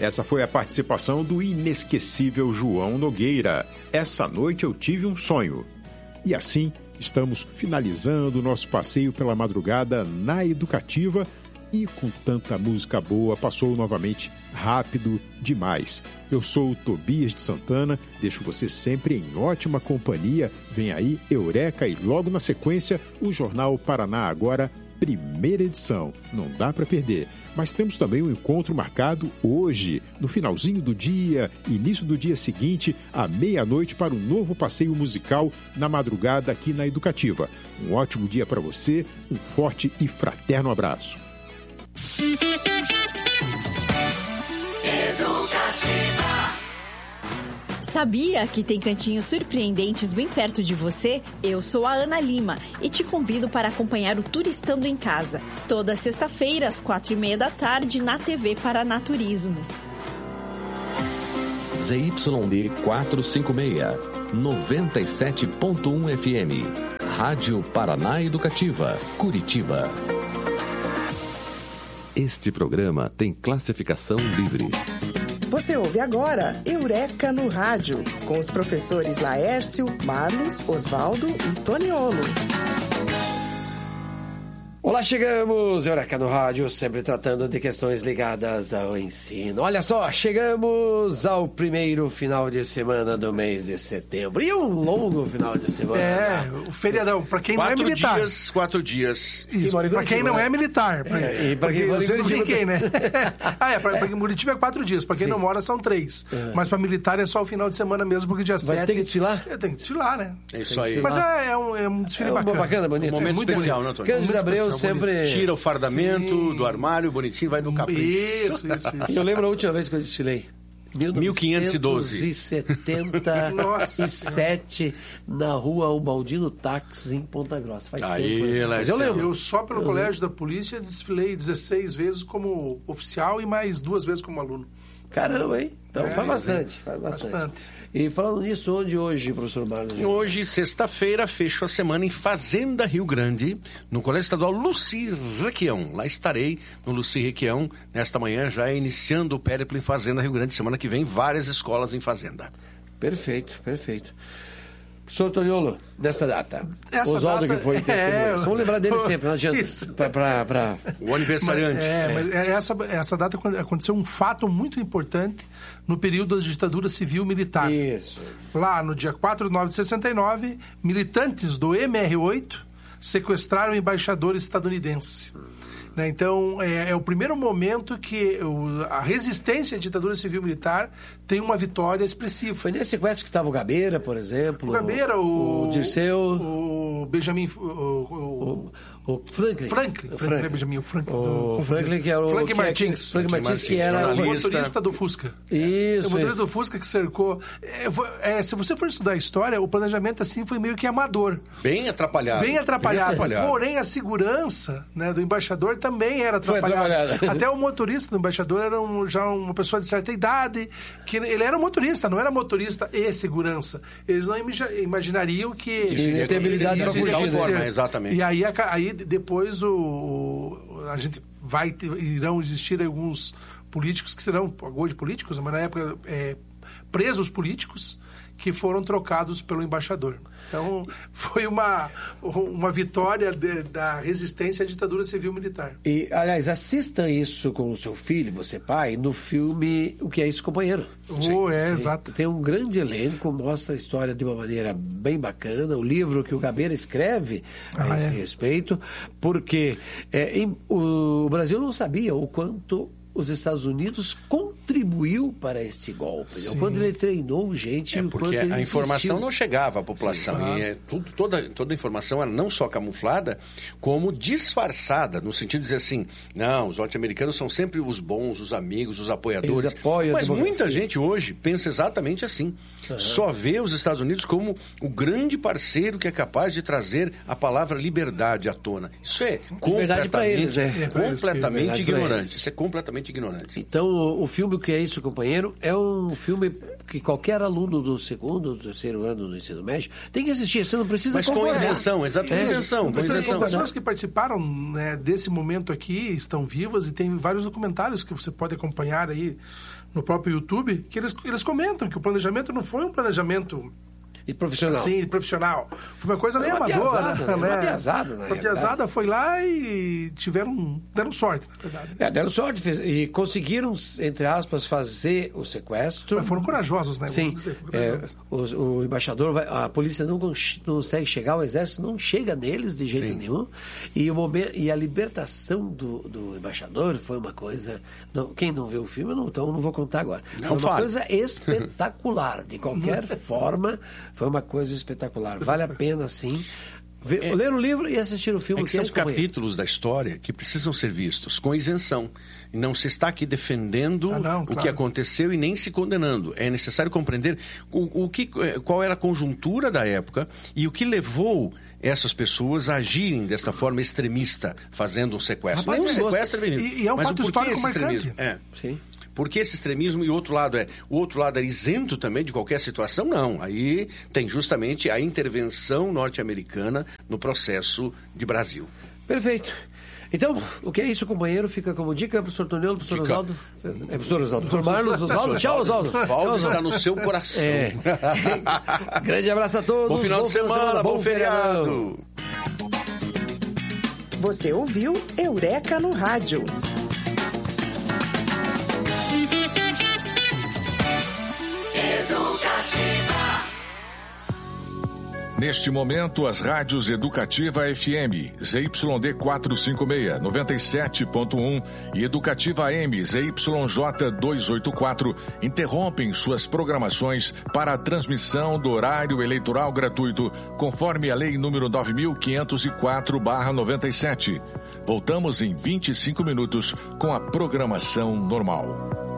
Essa foi a participação do inesquecível João Nogueira. Essa noite eu tive um sonho. E assim, estamos finalizando o nosso passeio pela madrugada na Educativa e com tanta música boa, passou novamente rápido demais. Eu sou o Tobias de Santana, deixo você sempre em ótima companhia. Vem aí Eureka e logo na sequência o Jornal Paraná Agora, primeira edição. Não dá para perder. Mas temos também um encontro marcado hoje, no finalzinho do dia, início do dia seguinte, à meia-noite, para um novo passeio musical na madrugada aqui na Educativa. Um ótimo dia para você, um forte e fraterno abraço. Sabia que tem cantinhos surpreendentes bem perto de você? Eu sou a Ana Lima e te convido para acompanhar o Turistando em Casa, toda sexta-feira às 4:30 da tarde na TV Paraná Turismo. ZYD 456, 97.1 FM, Rádio Paraná Educativa, Curitiba. Este programa tem classificação livre. Você ouve agora Eureka no Rádio, com os professores Laércio, Marlos, Osvaldo e Toniolo. Olá, chegamos, Eureka no Rádio, sempre tratando de questões ligadas ao ensino. Olha só, chegamos ao primeiro final de semana do mês de setembro. E um longo final de semana. O feriadão, para quem não é militar. 4 dias. Para quem não é militar. E para quem mora em Curitiba, né? Para Curitiba é 4 dias, para quem não mora são 3. Mas para militar é só o final de semana mesmo, porque dia 7... Tem que desfilar? Tem que desfilar, né? É isso aí. Mas é um desfile bacana. Bonito. Um momento muito especial, né, Antônio? Cândido Abreu sempre... Tira o fardamento do armário, bonitinho, vai no capricho. Isso. Eu lembro a última vez que eu desfilei. 1977, na rua Ubaldino Táxi, em Ponta Grossa. Faz tempo. Mas eu lembro. Eu só pelo colégio da polícia desfilei 16 vezes como oficial e mais 2 vezes como aluno. Caramba, hein? Então faz bastante. E falando nisso, onde hoje, professor Marlos? Hoje, sexta-feira, fecho a semana em Fazenda Rio Grande, no Colégio Estadual Luci Requião. Lá estarei no Luci Requião, nesta manhã, já iniciando o périplo em Fazenda Rio Grande. Semana que vem, várias escolas em Fazenda. Perfeito. Professor Toniolo, dessa data. Oswaldo data, que foi testemunha. Vamos lembrar dele sempre, não adianta. O aniversariante. Essa data aconteceu um fato muito importante no período da ditadura civil-militar. Isso. Lá no dia 4 de 9 de 69, militantes do MR8 sequestraram o embaixador estadunidense. Então, é o primeiro momento que a resistência à ditadura civil-militar tem uma vitória expressiva. Foi nesse sequestro que estava o Gabeira, por exemplo? O Gabeira, o Dirceu... O Benjamin... O Franklin. Franklin, Benjamin, o Franklin, que era o... Franklin Martins. Franklin Martins, que era o motorista do Fusca. Isso. O motorista do Fusca que cercou... se você for estudar a história, o planejamento assim foi meio que amador. Bem atrapalhado. Porém, a segurança, né, do embaixador também era atrapalhada. Até o motorista do embaixador era já uma pessoa de certa idade, que ele era um motorista, não era motorista e segurança. Eles não imaginariam que... Ele tem habilidade para fugir. Exatamente. E aí depois irão existir alguns políticos que serão, pagou de políticos, mas na época presos políticos que foram trocados pelo embaixador. Então, foi uma vitória da resistência à ditadura civil-militar. E, aliás, assista isso com o seu filho, você pai, no filme O Que É Isso, Companheiro? Exato. Tem um grande elenco, mostra a história de uma maneira bem bacana, o livro que o Gabeira escreve a esse respeito, porque o Brasil não sabia o quanto os Estados Unidos contribuiu para este golpe. O quanto ele treinou gente... Porque a informação não chegava à população. E toda a informação era não só camuflada, como disfarçada, no sentido de dizer assim, não, os norte-americanos são sempre os bons, os amigos, os apoiadores. Eles apoiam. Mas muita gente hoje pensa exatamente assim. Só vê os Estados Unidos como o grande parceiro que é capaz de trazer a palavra liberdade à tona. Isso é completamente ignorante. Isso é completamente ignorante. Então, o filme Que é Isso, Companheiro é um filme que qualquer aluno do segundo ou terceiro ano do ensino médio tem que assistir. Você não precisa com isenção, exatamente. Com isenção. Pessoas que participaram, né, desse momento aqui estão vivas e tem vários documentários que você pode acompanhar aí no próprio YouTube, que eles comentam que o planejamento não foi um planejamento... E profissional. Sim, profissional. Foi uma coisa meio amadora. Uma piazada, né? Uma piazada foi lá e deram sorte, na verdade. Deram sorte e conseguiram, entre aspas, fazer o sequestro. Mas foram corajosos, né? Sim. O embaixador, a polícia não consegue chegar, o exército não chega neles de jeito nenhum. E a libertação do embaixador foi uma coisa... quem não viu o filme, então não vou contar agora. Foi uma coisa espetacular, de qualquer forma... Foi uma coisa espetacular. Vale a pena, sim, ler o livro e assistir o filme. São os capítulos da história que precisam ser vistos com isenção. E não se está aqui defendendo o que aconteceu e nem se condenando. É necessário compreender qual era a conjuntura da época e o que levou essas pessoas a agirem desta forma extremista, fazendo um sequestro. Nem um sequestro e é um fato histórico marcante. Sim. Por que esse extremismo e o outro lado é isento também de qualquer situação? Não. Aí tem justamente a intervenção norte-americana no processo de Brasil. Perfeito. Então, o que é isso, companheiro? Fica como dica, professor Tonelo, professor Oswaldo. Professor Oswaldo. Professor Marlos, Oswaldo. Tchau, Oswaldo. Oswaldo está no seu coração. Grande abraço a todos. Bom final de semana, bom feriado. Você ouviu Eureka no Rádio. Neste momento, as rádios Educativa FM, ZYD 456, 97.1 e Educativa AM, ZYJ 284, interrompem suas programações para a transmissão do horário eleitoral gratuito, conforme a Lei número 9.504/97. Voltamos em 25 minutos com a programação normal.